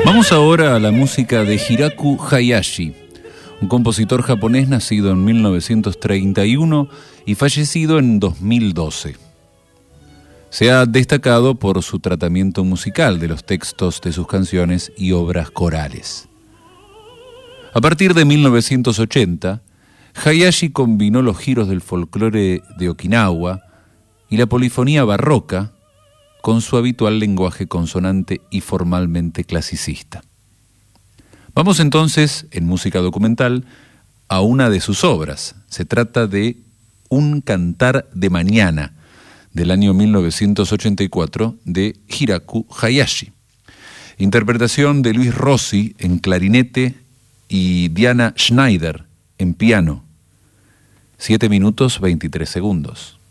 Vamos ahora a la música de Hiraku Hayashi, un compositor japonés nacido en 1931 y fallecido en 2012. Se ha destacado por su tratamiento musical de los textos de sus canciones y obras corales. A partir de 1980, Hayashi combinó los giros del folclore de Okinawa y la polifonía barroca con su habitual lenguaje consonante y formalmente clasicista. Vamos entonces, en música documental, a una de sus obras. Se trata de Un cantar de mañana, del año 1984, de Hiraku Hayashi. Interpretación de Luis Rossi en clarinete y Diana Schneider en piano. 7 minutos 23 segundos.